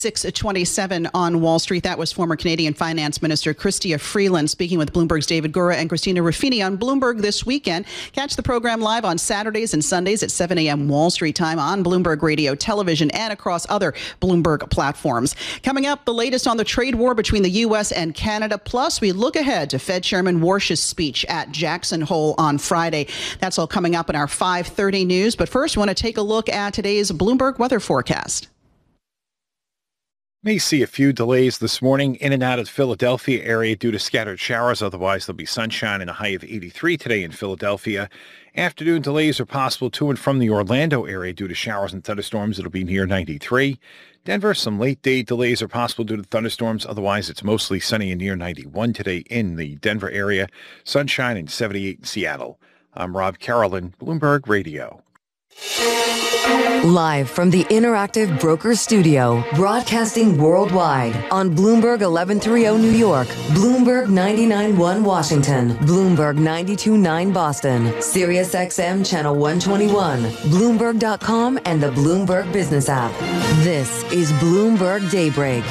6:27 on Wall Street. That was former Canadian Finance Minister Chrystia Freeland speaking with Bloomberg's David Gura and Christina Ruffini on Bloomberg This Weekend. Catch the program live on Saturdays and Sundays at 7 a.m. Wall Street time on Bloomberg Radio, television, and across other Bloomberg platforms. Coming up, the latest on the trade war between the U.S. and Canada. Plus, we look ahead to Fed Chairman Warsh's speech at Jackson Hole on Friday. That's all coming up in our 5:30 news. But first, we want to take a look at today's Bloomberg weather forecast. May see a few delays this morning in and out of the Philadelphia area due to scattered showers. Otherwise, there'll be sunshine and a high of 83 today in Philadelphia. Afternoon delays are possible to and from the Orlando area due to showers and thunderstorms. It'll be near 93. Denver, some late day delays are possible due to thunderstorms. Otherwise, it's mostly sunny and near 91 today in the Denver area. Sunshine and 78 in Seattle. I'm Rob Carolyn, Bloomberg Radio. Live from the Interactive Broker Studio, broadcasting worldwide on Bloomberg 1130 New York, Bloomberg 99.1 Washington, Bloomberg 92.9 Boston, Sirius XM Channel 121, Bloomberg.com, and the Bloomberg Business app. This is Bloomberg Daybreak.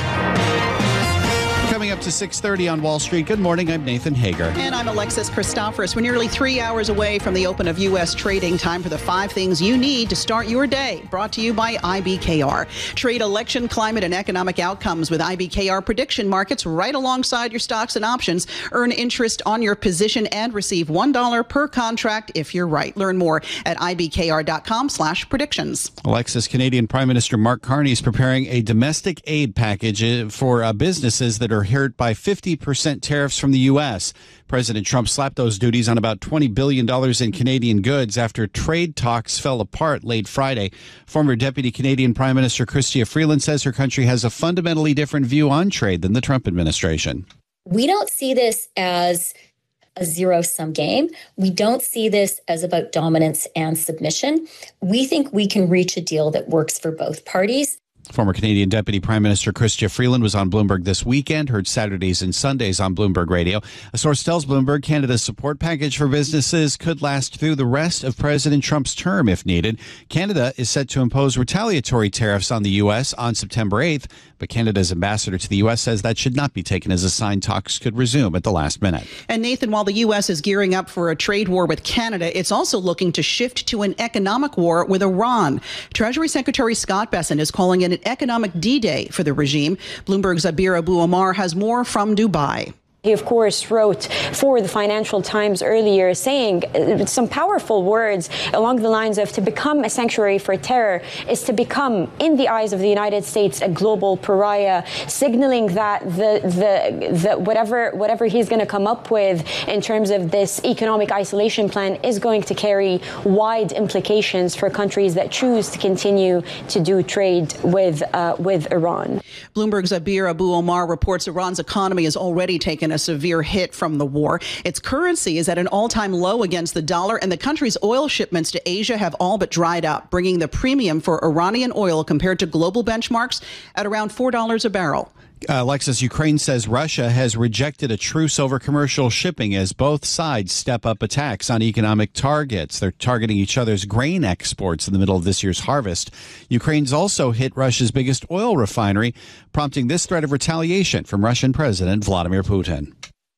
Coming up to 6:30 on Wall Street. Good morning. I'm Nathan Hager. And I'm Alexis Christoforous. We're nearly 3 hours away from the open of U.S. trading. Time for the 5 things you need to start your day. Brought to you by IBKR. Trade election, climate, and economic outcomes with IBKR prediction markets right alongside your stocks and options. Earn interest on your position and receive $1 per contract if you're right. Learn more at ibkr.com/predictions. Alexis, Canadian Prime Minister Mark Carney is preparing a domestic aid package for businesses that are hurt by 50% tariffs from the U.S. President Trump slapped those duties on about $20 billion in Canadian goods after trade talks fell apart late Friday. Former Deputy Canadian Prime Minister Chrystia Freeland says her country has a fundamentally different view on trade than the Trump administration. We don't see this as a zero-sum game. We don't see this as about dominance and submission. We think we can reach a deal that works for both parties. Former Canadian Deputy Prime Minister Chrystia Freeland was on Bloomberg This Weekend, heard Saturdays and Sundays on Bloomberg Radio. A source tells Bloomberg Canada's support package for businesses could last through the rest of President Trump's term if needed. Canada is set to impose retaliatory tariffs on the U.S. on September 8th, but Canada's ambassador to the U.S. says that should not be taken as a sign talks could resume at the last minute. And Nathan, while the U.S. is gearing up for a trade war with Canada, it's also looking to shift to an economic war with Iran. Treasury Secretary Scott Bessent is calling it an economic D-Day for the regime. Bloomberg's Abir Abu-Omar has more from Dubai. He, of course, wrote for the Financial Times earlier saying some powerful words along the lines of to become a sanctuary for terror is to become, in the eyes of the United States, a global pariah, signaling that the whatever he's going to come up with in terms of this economic isolation plan is going to carry wide implications for countries that choose to continue to do trade with Iran. Bloomberg's Abir Abu-Omar reports Iran's economy has already taken a severe hit from the war. Its currency is at an all-time low against the dollar, and the country's oil shipments to Asia have all but dried up, bringing the premium for Iranian oil compared to global benchmarks at around $4 a barrel. Alexis, Ukraine says Russia has rejected a truce over commercial shipping as both sides step up attacks on economic targets. They're targeting each other's grain exports in the middle of this year's harvest. Ukraine's also hit Russia's biggest oil refinery, prompting this threat of retaliation from Russian President Vladimir Putin.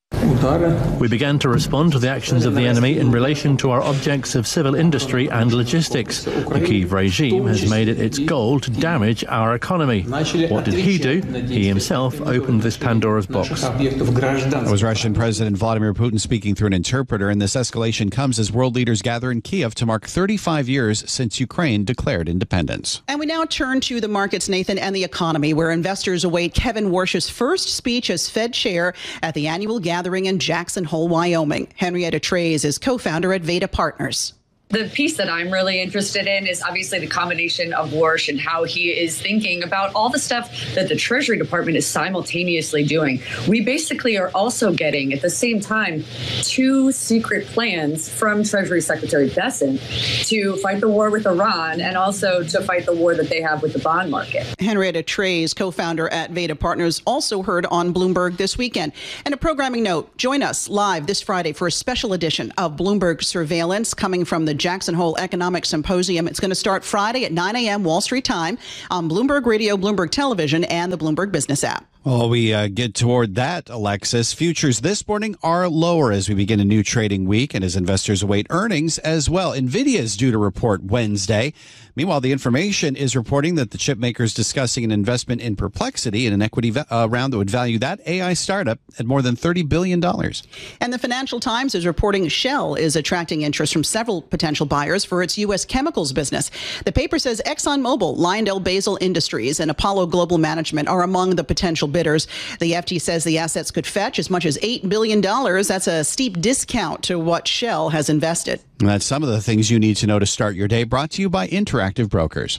We began to respond to the actions of the enemy in relation to our objects of civil industry and logistics. The Kyiv regime has made it its goal to damage our economy. What did he do? He himself opened this Pandora's box. That was Russian President Vladimir Putin speaking through an interpreter, and this escalation comes as world leaders gather in Kyiv to mark 35 years since Ukraine declared independence. And we now turn to the markets, Nathan, and the economy, where investors await Kevin Warsh's first speech as Fed chair at the annual gathering in Jackson Hole, Wyoming. Henrietta Treyz is co-founder at Veda Partners. The piece that I'm really interested in is obviously the combination of Warsh and how he is thinking about all the stuff that the Treasury Department is simultaneously doing. We basically are also getting, at the same time, 2 secret plans from Treasury Secretary Bessent to fight the war with Iran and also to fight the war that they have with the bond market. Henrietta Treyz, co-founder at Veda Partners, also heard on Bloomberg This Weekend. And a programming note, join us live this Friday for a special edition of Bloomberg Surveillance coming from the Jackson Hole Economic Symposium. It's going to start Friday at 9 a.m. Wall Street time on Bloomberg Radio, Bloomberg Television, and the Bloomberg Business app. Well, we get toward that, Alexis. Futures this morning are lower as we begin a new trading week and as investors await earnings as well. NVIDIA is due to report Wednesday. Meanwhile, the information is reporting that the chip maker is discussing an investment in Perplexity in an equity round that would value that AI startup at more than $30 billion. And the Financial Times is reporting Shell is attracting interest from several potential buyers for its U.S. chemicals business. The paper says ExxonMobil, LyondellBasell Industries, and Apollo Global Management are among the potential bidders. The FT says the assets could fetch as much as $8 billion. That's a steep discount to what Shell has invested. And that's some of the things you need to know to start your day, brought to you by Interactive Brokers.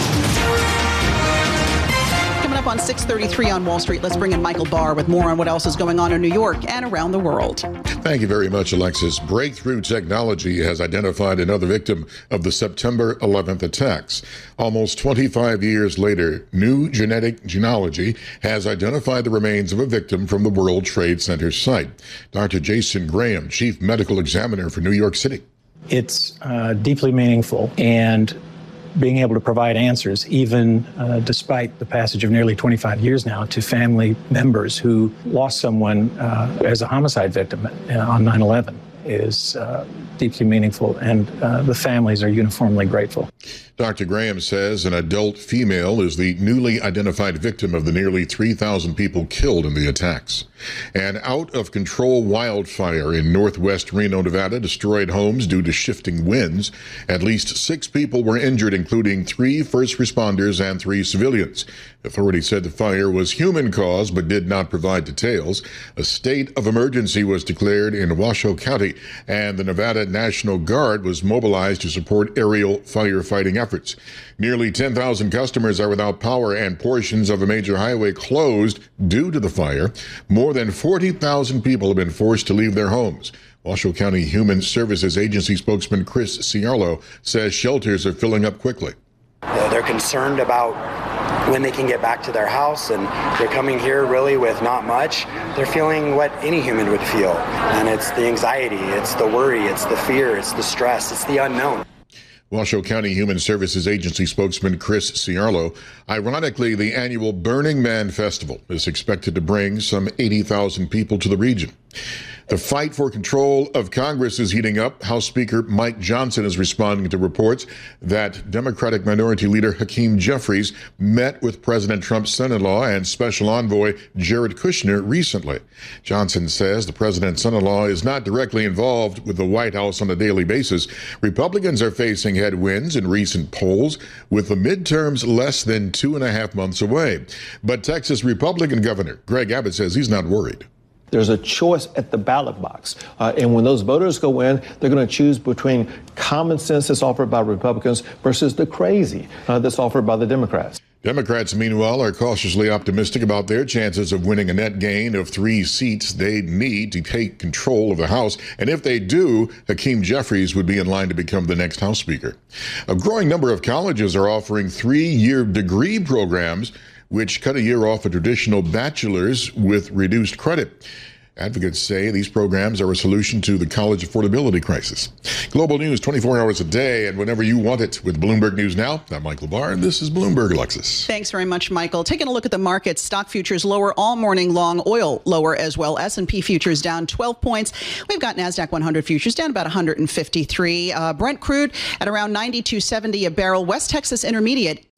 Coming up on 6:33 on Wall Street, let's bring in Michael Barr with more on what else is going on in New York and around the world. Thank you very much, Alexis. Breakthrough Technology has identified another victim of the September 11th attacks. Almost 25 years later, new genetic genealogy has identified the remains of a victim from the World Trade Center site. Dr. Jason Graham, Chief Medical Examiner for New York City. It's deeply meaningful, and being able to provide answers, even despite the passage of nearly 25 years now, to family members who lost someone as a homicide victim on 9/11 is deeply meaningful, and the families are uniformly grateful. Dr. Graham says an adult female is the newly identified victim of the nearly 3,000 people killed in the attacks. An out-of-control wildfire in northwest Reno, Nevada, destroyed homes due to shifting winds. At least 6 people were injured, including 3 first responders and 3 civilians. Authorities said the fire was human-caused but did not provide details. A state of emergency was declared in Washoe County, and the Nevada National Guard was mobilized to support aerial firefighting efforts. Nearly 10,000 customers are without power, and portions of a major highway closed due to the fire. More than 40,000 people have been forced to leave their homes. Washoe County Human Services Agency spokesman Chris Ciarlo says shelters are filling up quickly. They're concerned about when they can get back to their house, and they're coming here really with not much. They're feeling what any human would feel, and it's the anxiety, it's the worry, it's the fear, it's the stress, it's the unknown. Washoe County Human Services Agency spokesman Chris Ciarlo. Ironically, the annual Burning Man Festival is expected to bring some 80,000 people to the region. The fight for control of Congress is heating up. House Speaker Mike Johnson is responding to reports that Democratic Minority Leader Hakeem Jeffries met with President Trump's son-in-law and Special Envoy Jared Kushner recently. Johnson says the president's son-in-law is not directly involved with the White House on a daily basis. Republicans are facing headwinds in recent polls, with the midterms less than 2.5 months away. But Texas Republican Governor Greg Abbott says he's not worried. There's a choice at the ballot box. And when those voters go in, they're going to choose between common sense that's offered by Republicans versus the crazy that's offered by the Democrats. Democrats, meanwhile, are cautiously optimistic about their chances of winning a net gain of 3 seats they need to take control of the House. And if they do, Hakeem Jeffries would be in line to become the next House Speaker. A growing number of colleges are offering 3-year degree programs, which cut a year off a traditional bachelor's with reduced credit. Advocates say these programs are a solution to the college affordability crisis. Global news 24 hours a day and whenever you want it with Bloomberg News Now. I'm Michael Barr, and this is Bloomberg, Alexis. Thanks very much, Michael. Taking a look at the markets, stock futures lower all morning long, oil lower as well. S&P futures down 12 points. We've got NASDAQ 100 futures down about 153. Brent crude at around $92.70 a barrel. West Texas Intermediate